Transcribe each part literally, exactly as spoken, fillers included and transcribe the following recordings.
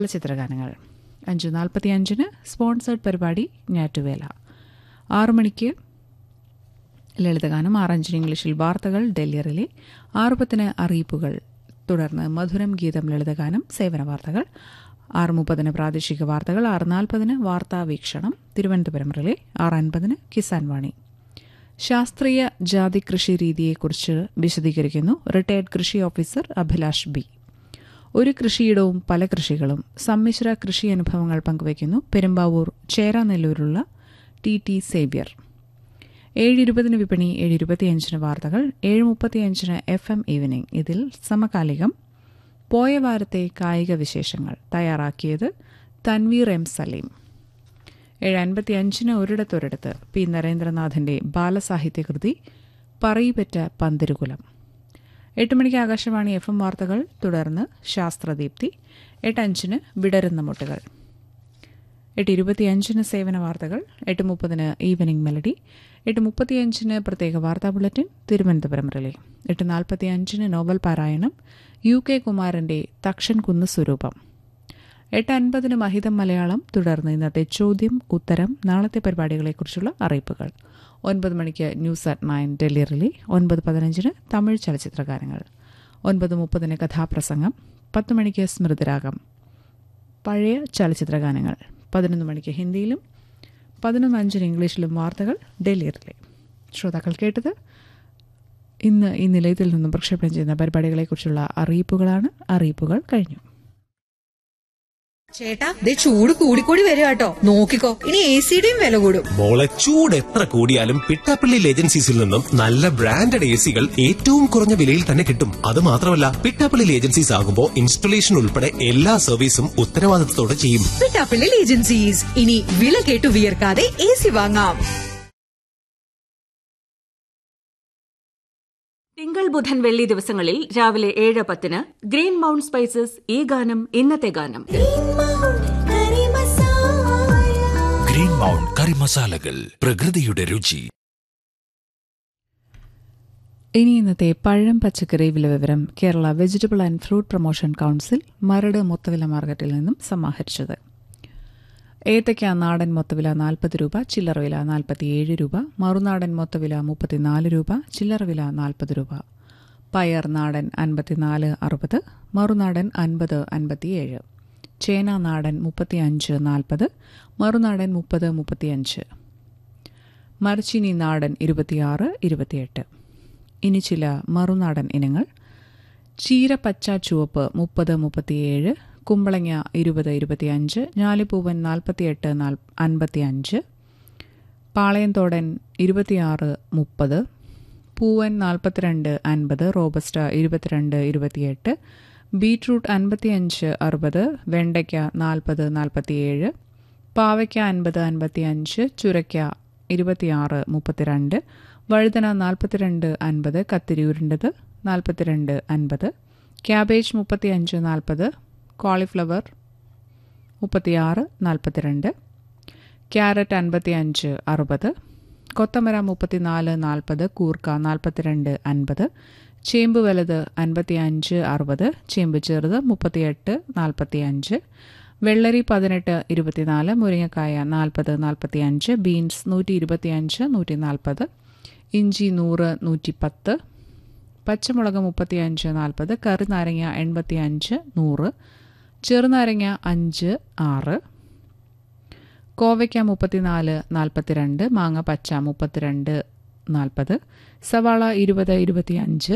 ചിത്രഗാനങ്ങൾ. അഞ്ച് നാൽപ്പത്തി അഞ്ചിന് സ്പോൺസേഡ് പരിപാടി ഞാറ്റുവേല. ആറു മണിക്ക് ലളിതഗാനം. ആറഞ്ചിന് ഇംഗ്ലീഷിൽ വാർത്തകൾ ഡൽഹി റിലേ. ആറു പത്തിന് അറിയിപ്പുകൾ. തുടർന്ന് മധുരം ഗീതം ലളിതഗാനം സേവന വാർത്തകൾ. ആറ് മുപ്പതിന് പ്രാദേശിക വാർത്തകൾ. ആറ് നാൽപ്പതിന് വാർത്താ വീക്ഷണം തിരുവനന്തപുരം റിലേ. ആറ് അൻപതിന് കിസാൻ വാണി. ശാസ്ത്രീയ ജാതി കൃഷി രീതിയെക്കുറിച്ച് വിശദീകരിക്കുന്നു റിട്ടയർഡ് കൃഷി ഓഫീസർ അഭിലാഷ് ബി. ഒരു കൃഷിയിടവും പല കൃഷികളും സമ്മിശ്ര കൃഷി അനുഭവങ്ങൾ പങ്കുവയ്ക്കുന്നു പെരുമ്പാവൂർ ചേരാനെല്ലൂരുള്ള ടി ടി സേവ്യർ. ഏഴ് ഇരുപതിന് വിപണി. ഏഴ് ഇരുപത്തിയഞ്ചിന് വാർത്തകൾ. ഏഴ് മുപ്പത്തിയഞ്ചിന് എഫ് എം ഈവനിംഗ്. ഇതിൽ സമകാലികം പോയ വാരത്തെ കായിക വിശേഷങ്ങൾ. തയ്യാറാക്കിയത് തൻവീർ എം സലീം. ഏഴ് അൻപത്തിയഞ്ചിന് ഒരിടത്തൊരിടത്ത് പി നരേന്ദ്രനാഥിന്റെ ബാലസാഹിത്യകൃതി പറയിപ്പറ്റ പന്തിരുകുലം. എട്ട് മണിക്ക് ആകാശവാണി എഫ് എം വാർത്തകൾ. തുടർന്ന് ശാസ്ത്രദീപ്തി. എട്ട് അഞ്ചിന് വിടരുന്ന മുട്ടുകൾ. എട്ട് ഇരുപത്തിയഞ്ചിന് സേവന വാർത്തകൾ. എട്ട് മുപ്പതിന് ഈവനിംഗ് മെലഡി. എട്ട് മുപ്പത്തിയഞ്ചിന് പ്രത്യേക വാർത്താ ബുള്ളറ്റിൻ തിരുവനന്തപുരം റിലേ. എട്ട് നാൽപ്പത്തിയഞ്ചിന് നോവൽ പാരായണം യു കെ കുമാരന്റെ തക്ഷൻ കുന്ന് സ്വരൂപം. എട്ട് അൻപതിന് മഹിതം മലയാളം. തുടർന്ന് ഇന്നത്തെ ചോദ്യം ഉത്തരം നാളത്തെ പരിപാടികളെക്കുറിച്ചുള്ള അറിയിപ്പുകൾ. ഒൻപത് മണിക്ക് news at nine Delhi relay. ഒൻപത് പതിനഞ്ചിന് തമിഴ് ചലച്ചിത്രഗാനങ്ങൾ. ഒൻപത് മുപ്പതിന് കഥാപ്രസംഗം. പത്ത് മണിക്ക് സ്മൃതിരാഗം പഴയ ചലച്ചിത്രഗാനങ്ങൾ. പതിനൊന്ന് മണിക്ക് ഹിന്ദിയിലും പതിനൊന്ന് അഞ്ചിന് ഇംഗ്ലീഷിലും വാർത്തകൾ ഡൽഹി റിലേ. ശ്രോതാക്കൾ കേട്ടത് ഇന്ന് ഈ നിലയത്തിൽ നിന്നും പ്രക്ഷേപണം ചെയ്യുന്ന പരിപാടികളെക്കുറിച്ചുള്ള അറിയിപ്പുകളാണ്. അറിയിപ്പുകൾ കഴിഞ്ഞു. ചേട്ടാ, ദേ ചൂട് കൂടിക്കൂടി വരിക കേട്ടോ. നോക്കിക്കോ, ഇനി എ സിയുടെയും വില കൂടും. മോളെ, ചൂട് എത്ര കൂടിയാലും പിട്ടാപ്പള്ളി ഏജൻസീസിൽ നിന്നും നല്ല ബ്രാൻഡഡ് എ സികൾ ഏറ്റവും കുറഞ്ഞ വിലയിൽ തന്നെ കിട്ടും. അത് മാത്രമല്ല, പിട്ടാപ്പള്ളി ഏജൻസീസ് ആകുമ്പോൾ ഇൻസ്റ്റലേഷൻ ഉൾപ്പെടെ എല്ലാ സർവീസും ഉത്തരവാദിത്തത്തോടെ ചെയ്യും. പിട്ടാപ്പള്ളി ഏജൻസീസ്, ഇനി വില കേട്ടു വിയർക്കാതെ എ സി വാങ്ങാം. തിങ്കൾ ബുധൻ വെള്ളി ദിവസങ്ങളിൽ രാവിലെ ഏഴ് പത്തിന് ഗ്രീൻ മൗണ്ട് സ്പൈസസ് ഈ ഗാനം ഇന്നത്തെ ഗാനം. ഗ്രീൻ മൗണ്ട് കറി മസാലകൾ, പ്രകൃതിയുടെ രുചി. ഇനി ഇന്നത്തെ പഴം പച്ചക്കറി വില വിവരം Kerala vegetable and fruit promotion council Maradu മൊത്തവില മാർക്കറ്റിൽ നിന്നും സമാഹരിച്ചത്. ഏത്തയ്ക്ക നാടൻ മൊത്തവില നാൽപ്പത് രൂപ, ചില്ലറ വില നാൽപ്പത്തിയേഴ് രൂപ. മറുനാടൻ മൊത്തവില മുപ്പത്തിനാല് രൂപ, ചില്ലറ വില നാൽപ്പത് രൂപ. പയർ നാടൻ അൻപത്തിനാല് അറുപത്, മറുനാടൻ അൻപത് അൻപത്തിയേഴ്. ചേന നാടൻ മുപ്പത്തിയഞ്ച് നാൽപ്പത്, മറുനാടൻ മുപ്പത് മുപ്പത്തിയഞ്ച്. മരച്ചീനി നാടൻ ഇരുപത്തിയാറ് ഇരുപത്തിയെട്ട്. ഇനി ചില മറുനാടൻ ഇനങ്ങൾ. ചീര പച്ച ചുവപ്പ് മുപ്പത് മുപ്പത്തിയേഴ്, കുമ്പളങ്ങ ഇരുപത് ഇരുപത്തിയഞ്ച്, ഞാലിപ്പൂവൻ നാൽപ്പത്തിയെട്ട് അൻപത്തിയഞ്ച്, പാളയംതോടൻ ഇരുപത്തിയാറ് മുപ്പത്, പൂവൻ നാൽപ്പത്തിരണ്ട് അൻപത്, റോബസ്റ്റ ഇരുപത്തിരണ്ട് ഇരുപത്തിയെട്ട്, ബീട്രൂട്ട് അൻപത്തിയഞ്ച് അറുപത്, വെണ്ടയ്ക്ക നാൽപ്പത് നാൽപ്പത്തിയേഴ്, പാവയ്ക്ക അൻപത് അൻപത്തിയഞ്ച്, ചുരയ്ക്ക ഇരുപത്തിയാറ് മുപ്പത്തിരണ്ട്, വഴുതന നാൽപ്പത്തിരണ്ട് അൻപത്, കത്തിരി ഉരുണ്ടത് നാൽപ്പത്തിരണ്ട് അൻപത്, ക്യാബേജ് മുപ്പത്തിയഞ്ച് നാൽപ്പത്, കോളിഫ്ലവർ മുപ്പത്തിയാറ് നാൽപ്പത്തിരണ്ട്, ക്യാരറ്റ് അൻപത്തിയഞ്ച് അറുപത്, കൊത്തമര മുപ്പത്തിനാല് നാൽപ്പത്, കൂർക്ക നാൽപ്പത്തിരണ്ട് അൻപത്, ചേമ്പ് വലുത് അൻപത്തിയഞ്ച് അറുപത്, ചേമ്പ് ചെറുത് മുപ്പത്തിയെട്ട് നാൽപ്പത്തിയഞ്ച്, വെള്ളരി പതിനെട്ട് ഇരുപത്തിനാല്, മുരിങ്ങക്കായ നാൽപ്പത് നാൽപ്പത്തിയഞ്ച്, ബീൻസ് നൂറ്റി ഇരുപത്തിയഞ്ച് നൂറ്റി നാൽപ്പത്, ഇഞ്ചി നൂറ് നൂറ്റി പത്ത്, പച്ചമുളക് മുപ്പത്തിയഞ്ച് നാൽപ്പത്, കറി നാരങ്ങ എൺപത്തിയഞ്ച് നൂറ്, ചെറുനാരങ്ങ അഞ്ച് ആറ്, കോവയ്ക്ക മുപ്പത്തിനാല് നാൽപ്പത്തിരണ്ട്, മാങ്ങ പച്ച മുപ്പത്തിരണ്ട് നാൽപ്പത്, സവാള ഇരുപത് ഇരുപത്തിയഞ്ച്,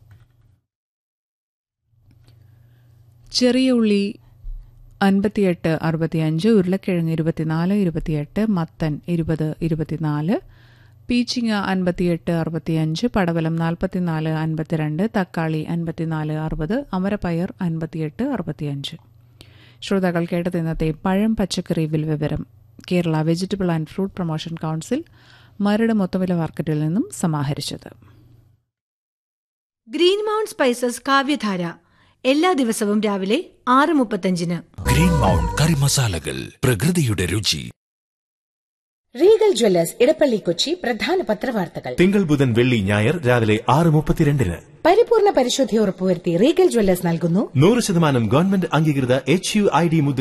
ചെറിയ ഉള്ളി അൻപത്തിയെട്ട് അറുപത്തിയഞ്ച്, ഉരുളക്കിഴങ്ങ് ഇരുപത്തിനാല് ഇരുപത്തിയെട്ട്, മത്തൻ ഇരുപത് ഇരുപത്തിനാല്, പീച്ചിങ്ങ അൻപത്തിയെട്ട് അറുപത്തിയഞ്ച്, പടവലം നാൽപ്പത്തിനാല് അൻപത്തിരണ്ട്, തക്കാളി അൻപത്തിനാല് അറുപത്, അമരപ്പയർ അൻപത്തിയെട്ട് അറുപത്തിയഞ്ച്. ശ്രോതാക്കൾ കേട്ടത് ഇന്നത്തെ പഴം പച്ചക്കറി വില വിവരം Kerala vegetable and fruit promotion council Maradu മൊത്തവില മാർക്കറ്റിൽ നിന്നും സമാഹരിച്ചത്. ഗ്രീൻ മൗണ്ട് സ്പൈസസ് കാവ്യധാര എല്ലാ ദിവസവും രാവിലെ ആറ് മുപ്പത്തഞ്ചിന്. ഗ്രീൻ മൗണ്ട് കറി മസാലകൾ, പ്രകൃതിയുടെ രുചി. റീഗൽ ജ്വല്ലേഴ്സ് ഇടപ്പള്ളി കൊച്ചി പ്രധാന പത്രവാർത്തകൾ തിങ്കൾ ബുധൻ വെള്ളി ഞായർ രാവിലെ ആറ് മുപ്പത്തിരണ്ടിന്. പരിപൂർണ പരിശുദ്ധി ഉറപ്പുവരുത്തി റീഗൽ ജ്വല്ലേഴ്സ് നൽകുന്നു നൂറ് ശതമാനം ഗവൺമെന്റ് അംഗീകൃത എച്ച് യു ഐ ഡി മുദ്ര